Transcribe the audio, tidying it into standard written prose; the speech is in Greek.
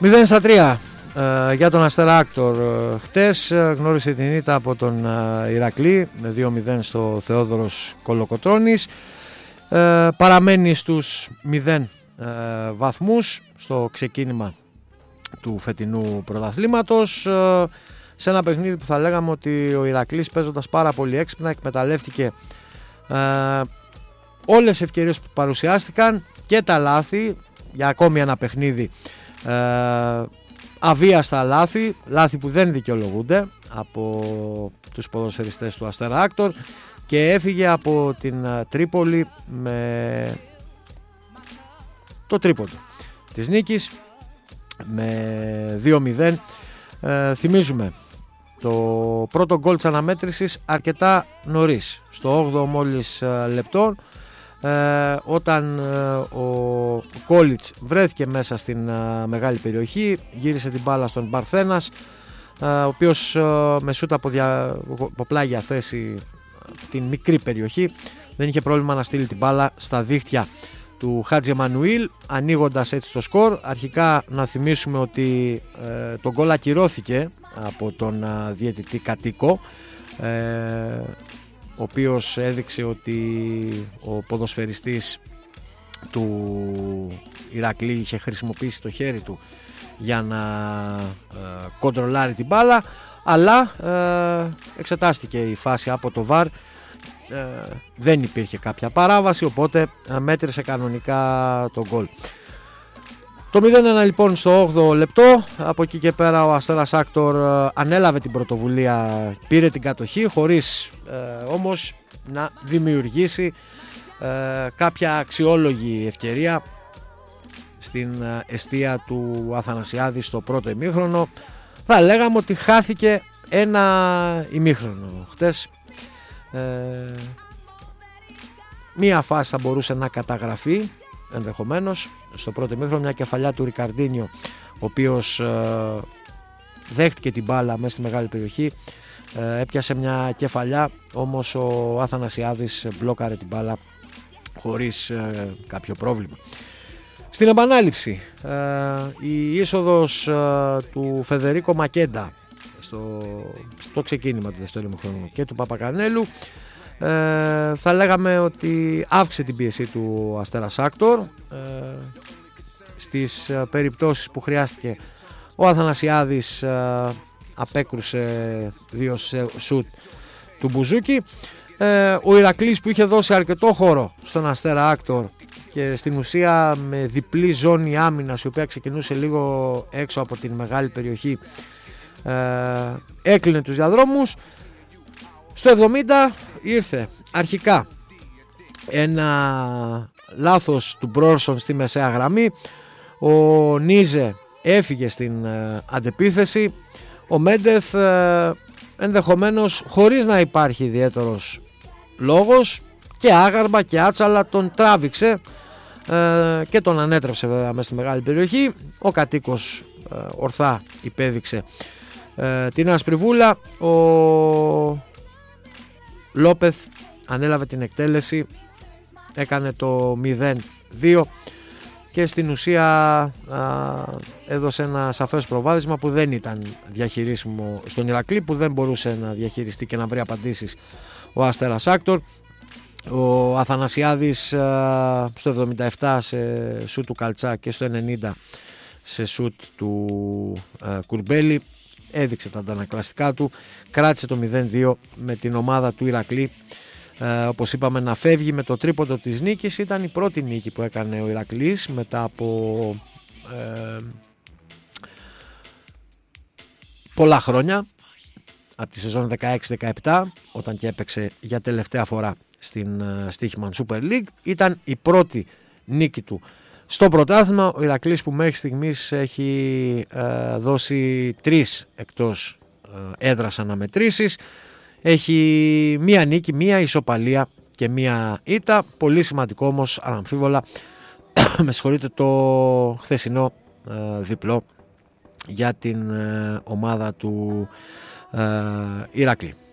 0-3 για τον Αστέρα Άκτορ. Χτες γνώρισε την ήττα από τον Ηρακλή με 2-0 στο Θεόδωρος Κολοκοτρώνης. Παραμένει στους 0 βαθμούς στο ξεκίνημα του φετινού πρωταθλήματος, σε ένα παιχνίδι που θα λέγαμε ότι ο Ηρακλής, παίζοντας πάρα πολύ έξυπνα, εκμεταλλεύτηκε όλες τις ευκαιρίες που παρουσιάστηκαν και τα λάθη για ακόμη ένα παιχνίδι, αβίαστα λάθη που δεν δικαιολογούνται από τους ποδοσφαιριστές του Αστέρα Άκτορ, και έφυγε από την Τρίπολη με το τρίποντο της νίκης με 2-0. Θυμίζουμε το πρώτο γκολ της αναμέτρησης αρκετά νωρίς, στο 8ο μόλις λεπτό, όταν ο Κόλιτς βρέθηκε μέσα στην μεγάλη περιοχή, γύρισε την μπάλα στον Παρθένας, ο οποίος με σούτ από πλάγια θέση την μικρή περιοχή δεν είχε πρόβλημα να στείλει την μπάλα στα δίχτυα του Χάτζη Εμμανουήλ, ανοίγοντας έτσι το σκορ. Αρχικά να θυμίσουμε ότι το γκολ ακυρώθηκε από τον διαιτητή Κατοίκο, ο οποίος έδειξε ότι ο ποδοσφαιριστής του Ηρακλή είχε χρησιμοποιήσει το χέρι του για να κοντρολάρει την μπάλα, αλλά εξετάστηκε η φάση από το VAR, δεν υπήρχε κάποια παράβαση, οπότε μέτρησε κανονικά το γκολ. Το 0-1 λοιπόν στο 8ο λεπτό. Από εκεί και πέρα ο Αστέρας Άκτορ ανέλαβε την πρωτοβουλία, πήρε την κατοχή, χωρίς όμως να δημιουργήσει κάποια αξιόλογη ευκαιρία στην εστία του Αθανασιάδη στο πρώτο ημίχρονο. Θα λέγαμε ότι χάθηκε ένα ημίχρονο χτες. Μία φάση θα μπορούσε να καταγραφεί ενδεχομένως στο πρώτο ημίχρονο, μια κεφαλιά του Ρικαρντίνιο, ο οποίος δέχτηκε την μπάλα μέσα στη μεγάλη περιοχή, έπιασε μια κεφαλιά, όμως ο Αθανασιάδης μπλόκαρε την μπάλα χωρίς κάποιο πρόβλημα. Στην επανάληψη, η είσοδος του Φεδερίκο Μακέντα στο ξεκίνημα του δεύτερου ημιχρόνου και του Παπακανέλου θα λέγαμε ότι αύξησε την πίεση του Αστέρας Άκτορ. Στις περιπτώσεις που χρειάστηκε ο Αθανασιάδης απέκρουσε 2 σουτ του Μπουζούκη. Ο Ηρακλής, που είχε δώσει αρκετό χώρο στον Αστέρα Άκτορ και στην ουσία με διπλή ζώνη άμυνας, η οποία ξεκινούσε λίγο έξω από την μεγάλη περιοχή, έκλεινε τους διαδρόμους. Στο 70 ήρθε αρχικά ένα λάθος του Μπρόρσον στη μεσαία γραμμή. Ο Νίζε έφυγε στην αντεπίθεση. Ο Μέντεθ, ενδεχομένως χωρίς να υπάρχει ιδιαίτερος λόγος, και άγαρμα και άτσαλα τον τράβηξε και τον ανέτρεψε βέβαια μέσα στη μεγάλη περιοχή. Ο Κατοίκος ορθά υπέδειξε την άσπρη βούλα. Ο Λόπεθ ανέλαβε την εκτέλεση, έκανε το 0-2 και στην ουσία έδωσε ένα σαφές προβάδισμα που δεν ήταν διαχειρίσιμο στον Ηρακλή, που δεν μπορούσε να διαχειριστεί και να βρει απαντήσεις ο Αστέρας Άκτορ. Ο Αθανασιάδης στο 77 σε σούτ του Καλτσά και στο 90 σε σούτ του Κουρμπέλη έδειξε τα αντανακλαστικά του, κράτησε το 0-2 με την ομάδα του Ηρακλή, όπως είπαμε, να φεύγει με το τρίποντο της νίκης. Ήταν η πρώτη νίκη που έκανε ο Ηρακλής μετά από πολλά χρόνια, από τη σεζόν 16-17, όταν και έπαιξε για τελευταία φορά στην Στοίχημαν Super League. Ήταν η πρώτη νίκη του στο πρωτάθλημα. Ο Ηρακλής, που μέχρι στιγμής έχει δώσει 3 εκτός έδρας αναμετρήσεις, έχει μία νίκη, μία ισοπαλία και μία ήττα. Πολύ σημαντικό όμως, αναμφίβολα, με συγχωρείτε, το χθεσινό διπλό για την ομάδα του Ηρακλή.